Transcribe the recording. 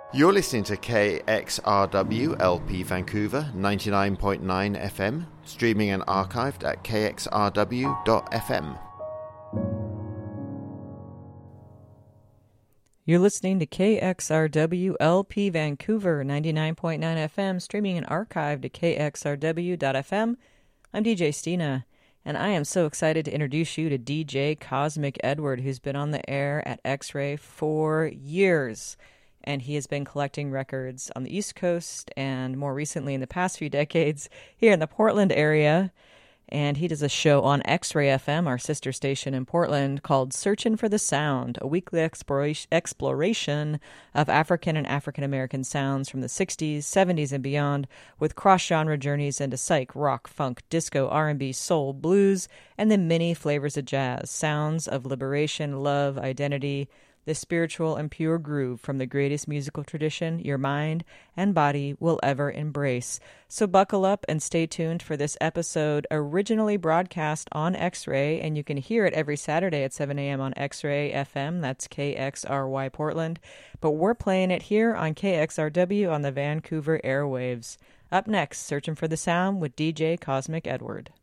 You're listening to KXRW LP Vancouver 99.9 FM, streaming and archived at kxrw.fm. You're listening to KXRW LP Vancouver 99.9 FM, streaming and archived at kxrw.fm. I'm DJ Stina, and I am so excited to introduce you to DJ Cosmic Edward, who's been on the air at X-Ray for years. And he has been collecting records on the East Coast and more recently in the past few decades here in the Portland area. And he does a show on X-Ray FM, our sister station in Portland, called Searching for the Sound, a weekly exploration of African and African-American sounds from the 60s, 70s, and beyond, with cross-genre journeys into psych, rock, funk, disco, R&B, soul, blues, and the many flavors of jazz, sounds of liberation, love, identity, the spiritual and pure groove from the greatest musical tradition your mind and body will ever embrace. So buckle up and stay tuned for this episode, originally broadcast on X-Ray, and you can hear it every Saturday at 7 a.m. on X-Ray FM, that's KXRY Portland, but we're playing it here on KXRW on the Vancouver airwaves. Up next, Searching for the Sound with DJ Cosmic Edward.